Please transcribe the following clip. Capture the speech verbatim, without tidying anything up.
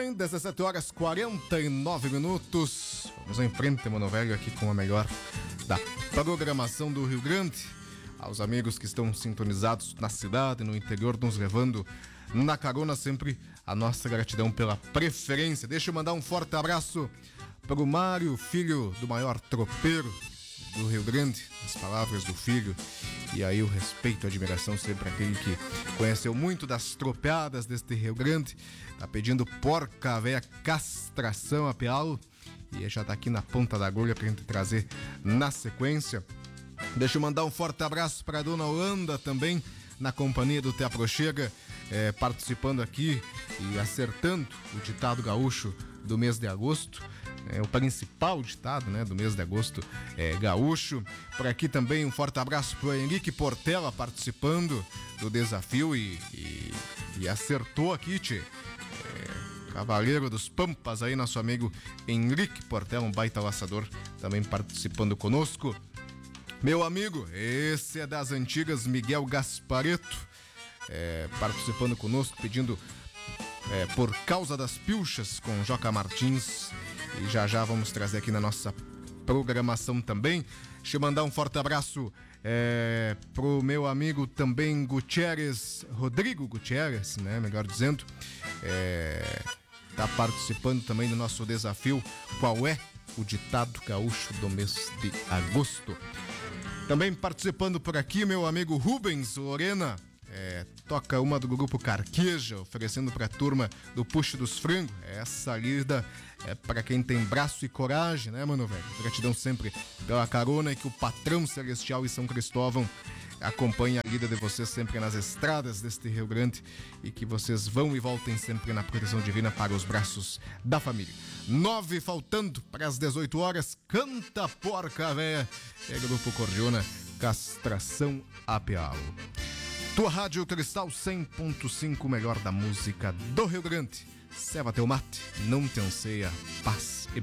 dezessete horas e quarenta e nove minutos. Vamos em frente, mano velho, aqui com a melhor da programação do Rio Grande. Aos amigos que estão sintonizados na cidade, no interior, nos levando na carona, sempre a nossa gratidão pela preferência. Deixa eu mandar um forte abraço para o Mário, filho do maior tropeiro do Rio Grande. As palavras do filho. E aí o respeito e admiração sempre aquele que conheceu muito das tropeadas deste Rio Grande. Tá pedindo porca véia castração a pialo. E já tá aqui na ponta da agulha pra gente trazer na sequência. Deixa eu mandar um forte abraço pra dona Holanda também, na companhia do Te Aproxega, é, participando aqui e acertando o ditado gaúcho do mês de agosto. É o principal ditado, né, do mês de agosto, é gaúcho. Por aqui também um forte abraço pro Henrique Portela participando do desafio e, e, e acertou aqui, tchê. É, Cavaleiro dos Pampas aí, nosso amigo Henrique Portela, um baita laçador, também participando conosco. Meu amigo, esse é das antigas, Miguel Gaspareto, é, participando conosco, pedindo é, Por Causa das Pilchas com Joca Martins. E já já vamos trazer aqui na nossa programação também. Deixa eu mandar um forte abraço é, pro meu amigo também Gutierrez, Rodrigo Gutierrez, né? Melhor dizendo. É, tá participando também do nosso desafio. Qual é o ditado gaúcho do mês de agosto? Também participando por aqui, meu amigo Rubens Lorena. É, toca uma do grupo Carqueja, oferecendo pra turma do Puxe dos Frangos. Essa lida é pra quem tem braço e coragem, né, mano, velho? Gratidão sempre pela carona e que o patrão celestial e São Cristóvão acompanhe a lida de vocês sempre nas estradas deste Rio Grande e que vocês vão e voltem sempre na proteção divina para os braços da família. Nove faltando para as dezoito horas, canta porca véia. É Grupo Cordiona, castração a pialo. Tua Rádio Cristal cem ponto cinco, melhor da música do Rio Grande. Ceva teu mate, não te anseia, paz e